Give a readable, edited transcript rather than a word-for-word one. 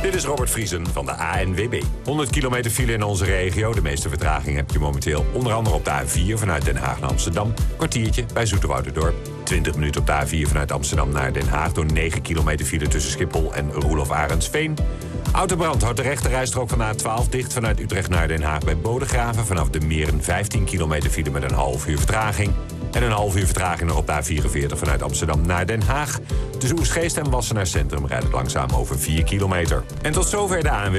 Dit is Robert Vriesen van de ANWB. 100 kilometer file in onze regio. De meeste vertraging heb je momenteel onder andere op de A4 vanuit Den Haag naar Amsterdam. Kwartiertje bij Zoeterwouderdorp. 20 minuten op de A4 vanuit Amsterdam naar Den Haag... door 9 kilometer file tussen Schiphol en Roelof Arendsveen. Autobrand houdt de rechterrijstrook van de A12 dicht vanuit Utrecht naar Den Haag bij Bodegraven. Vanaf de Meren 15 kilometer file met een half uur vertraging. En een half uur vertraging nog op de A44 vanuit Amsterdam naar Den Haag. Tussen Oegstgeest en Wassenaar Centrum rijdt het langzaam over 4 kilometer. En tot zover de ANWB